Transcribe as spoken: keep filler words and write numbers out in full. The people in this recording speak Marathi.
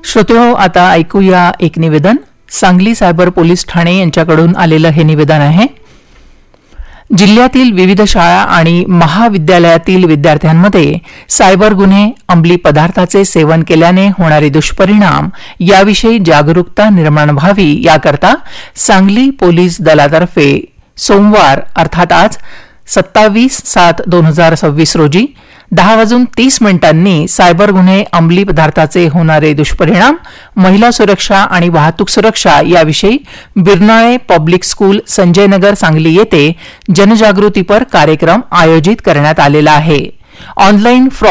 श्रोतेहो, आता ऐकूया एक निवेदन. सांगली सायबर पोलीस ठाणे यांच्याकडून आलेलं हे निवेदन आहे. जिल्ह्यातील विविध शाळा आणि महाविद्यालयातील विद्यार्थ्यांमध्ये सायबर गुन्हे, अंमली पदार्थाचे सेवन केल्याने होणारे दुष्परिणाम याविषयी जागरूकता निर्माण व्हावी याकरता सांगली पोलीस दलातर्फे सोमवार अर्थात आज सत्तावीस सात दोन हजार सव्वीस रोजी दहा वाजून तीस मिनिटांनी सायबर गुन्हे, अंमली पदार्थाचे होणारे दुष्परिणाम, महिला सुरक्षा आणि वाहतूक सुरक्षा याविषयी बिरनाळे पब्लिक स्कूल, संजयनगर, सांगली येथे जनजागृतीपर कार्यक्रम आयोजित करण्यात आलेला आहे. Online fraud